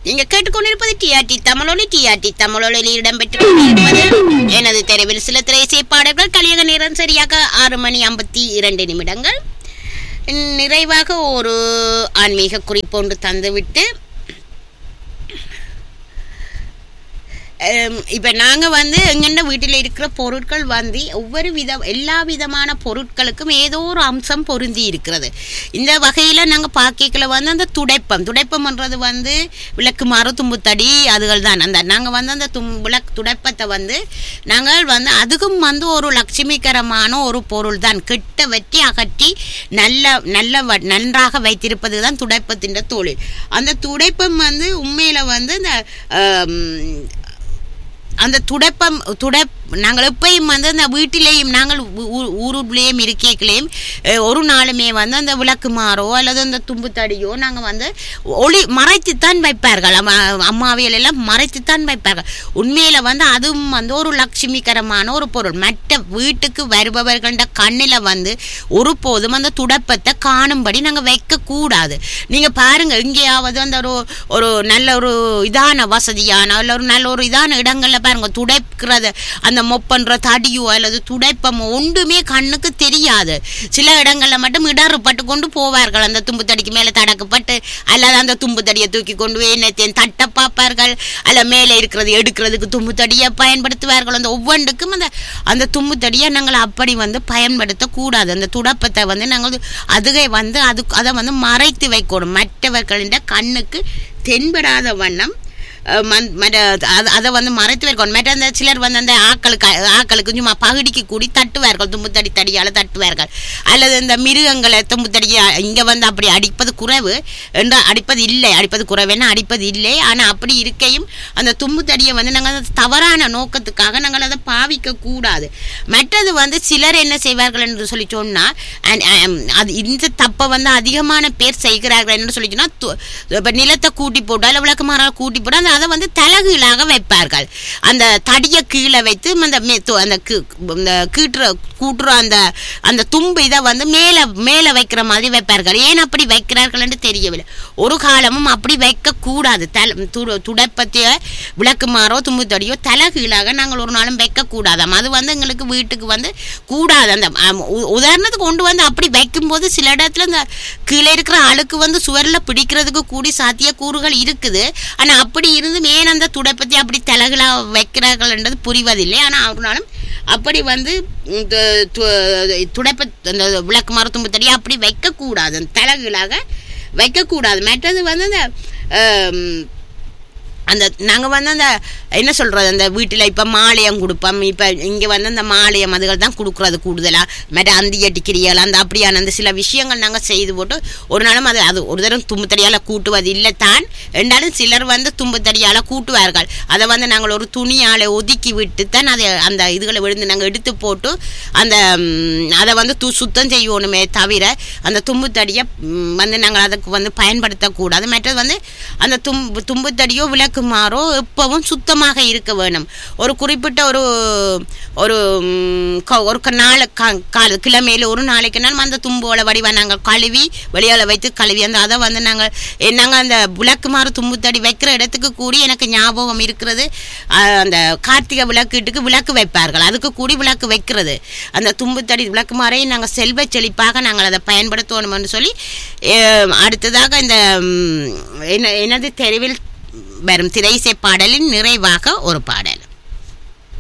நீங்க கேட்டுக்கொண்டிருப்பது டிஆர்டி தமிழொலி. டிஆர்டி தமிழொலியில் இடம்பெற்று கொண்டிருப்பது எனது தெருவில் சில திரைசை பாடல்கள். கலியக நேரம் சரியாக 6:52. நிறைவாக ஒரு ஆன்மீக குறிப்பொன்று தந்துவிட்டு இப்போ நாங்கள் எங்கென்ன வீட்டில் இருக்கிற பொருட்கள் எல்லா விதமான பொருட்களுக்கும் ஏதோ ஒரு அம்சம் பொருந்தி இருக்கிறது. இந்த வகையில் நாங்கள் பார்க்கல அந்த துடைப்பம்ன்றது விளக்குமாறு தும்புத்தடி அதுகள் தான். நாங்கள் அந்த துடைப்பத்தை நாங்கள் அதுக்கும் ஒரு லட்சுமிகரமான ஒரு பொருள் தான். கெட்ட வெட்டி அகற்றி நன்றாக வைத்திருப்பது தான் துடைப்பத்தின் தொழில். அந்த துடைப்பம் உண்மையில் அந்த நாங்கள் எப்பயும் அந்த வீட்டிலேயும் நாங்கள் ஊருலேயும் இருக்கைகளையும் ஒரு நாளுமே அந்த விளக்குமாறோ அல்லது அந்த தும்புத்தடியோ நாங்கள் ஒளி மறைத்துத்தான் வைப்பார்கள். அம்மாவியெல்லாம் மறைத்துத்தான் வைப்பார்கள். உண்மையில் அதுவும் ஒரு லட்சுமிகரமான ஒரு பொருள். மற்ற வீட்டுக்கு வருபவர்கள கண்ணில் ஒருபோதும் அந்த துடைப்பத்தை காணும்படி நாங்கள் வைக்கக்கூடாது. நீங்கள் பாருங்கள், எங்கேயாவது அந்த ஒரு நல்ல ஒரு இதான வசதியான அல்ல ஒரு நல்ல ஒரு இதான இடங்களில் பாருங்க, துடைக்கிறது அந்த மொப்பன்ற தடியோ அல்லது துடைப்பமோ ஒன்றுமே கண்ணுக்கு தெரியாது. சில இடங்களில் மட்டும் இடறுபட்டு கொண்டு போவார்கள். அந்த தும்பு தடிக்கு மேலே தடக்கப்பட்டு அல்லது அந்த தும்பு தடியை தூக்கி கொண்டு போய் தட்ட பார்ப்பார்கள். அல்ல மேலே இருக்கிறது எடுக்கிறதுக்கு தும்பு தடியை பயன்படுத்துவார்கள். அந்த ஒவ்வொன்றுக்கும் அந்த தும்பு தடியை நாங்கள் அப்படி பயன்படுத்தக்கூடாது. அந்த துடைப்பத்தை நாங்கள் அதுகை அதை மறைத்து வைக்கணும். மற்றவர்களின் கண்ணுக்கு தென்படாத வண்ணம் அதை மறைத்து வைக்கணும். மற்ற அந்த சிலர் அந்த ஆக்களுக்கு சும்மா பகுடிக்கு கூடி தட்டுவார்கள், தும்புத்தடி தடியால் தட்டுவார்கள். அல்லது இந்த மிருகங்களை தும்புத்தடியை இங்கே அப்படி அடிப்பது குறைவு என்று அடிப்பது குறைவுன்னா அடிப்பது இல்லை. ஆனால் அப்படி இருக்கையும் அந்த தும்புத்தடியை நாங்கள் தவறான நோக்கத்துக்காக நாங்கள் அதை பாவிக்க கூடாது. மற்றது சிலர் என்ன செய்வார்கள் என்று சொல்லி சொன்னால், அது இந்த தப்பை அதிகமான பேர் செய்கிறார்கள் என்று சொல்லி சொன்னால், இப்போ நிலத்தை கூட்டி போட்டு அல்ல விளக்குமாறால் கூட்டி போட்டு அதை தலகுகளாக வைப்பார்கள். அந்த தடியை கீழே வைத்து அந்த கூட்டுற அந்த தும்பு இதை மேலே வைக்கிற மாதிரி வைப்பார்கள். ஏன் அப்படி வைக்கிறார்கள் என்று தெரியவில்லை. ஒரு காலமும் அப்படி வைக்கக்கூடாது. துடைப்பத்தைய விளக்குமாறோ தும்பு தடியோ தலகுகளாக நாங்கள் ஒரு நாளும் வைக்கக்கூடாதாம். அது எங்களுக்கு வீட்டுக்கு கூடாது. அந்த உதாரணத்துக்கு கொண்டு அப்படி வைக்கும்போது சில இடத்துல இந்த கீழே இருக்கிற அழுக்கு சுவரில் பிடிக்கிறதுக்கு கூடி சாத்திய கூறுகள் இருக்குது. ஆனால் அப்படி இருந்து மேன் அந்த துடைப்பத்தை அப்படி தலகுலா வைக்கிறார்கள் என்றது புரிவதில்லை. ஆனால் அவனாலும் அப்படி துடைப்ப அந்த விளக்குமாறு தும்புத்தடி அப்படி வைக்கக்கூடாது, தலகுலாக வைக்கக்கூடாது. மற்றது அந்த நாங்கள் அந்த என்ன சொல்கிறது, அந்த வீட்டில் இப்போ மாலையம் கொடுப்போம். இப்போ இங்கே அந்த மாலையம் அதுகள் தான் கொடுக்குறது கூடுதலாக. மற்ற அந்தியட்டி கிரியால் அந்த அப்படியான அந்த சில விஷயங்கள் நாங்கள் செய்து போட்டு ஒரு நாளும் அது ஒரு தரம் தும்புத்தடியால் கூட்டுவது இல்லை தான். ரெண்டாலும் சிலர் தும்புத்தடியால் கூட்டுவார்கள். அதை நாங்கள் ஒரு துணியால் ஒதுக்கி விட்டு தான் அதை அந்த இதுகளை விழுந்து நாங்கள் எடுத்து போட்டு அதை சுத்தம் செய்யணுமே தவிர அந்த தும்புத்தடியை நாங்கள் அதுக்கு பயன்படுத்தக்கூடாது. மற்றது அந்த தும்புத்தடியோ விளக்குமாறோ எப்பவும் சுத்தமாக இருக்க வேணும். ஒரு குறிப்பிட்ட ஒரு கிழமையில ஒரு நாளைக்கு நாள் அந்த தும்போல வடிவா நாங்கள் கழுவி வெளியால் வைத்து கழுவி அதை நாங்கள் அந்த விளக்குமாறு தும்புத்தடி வைக்கிற இடத்துக்கு கூடி எனக்கு ஞாபகம் இருக்கிறது. அந்த கார்த்திகை விளக்கீட்டுக்கு விளக்கு வைப்பார்கள், அதுக்கு கூடி விளக்கு வைக்கிறது. அந்த தும்புத்தடி விளக்குமாறை நாங்கள் செல்வ செழிப்பாக நாங்கள் அதை பயன்படுத்தணும் என்று சொல்லி அடுத்ததாக இந்த எனது தெருவில் வரும் திரைசை பாடலின் நிறைவாக ஒரு பாடல்.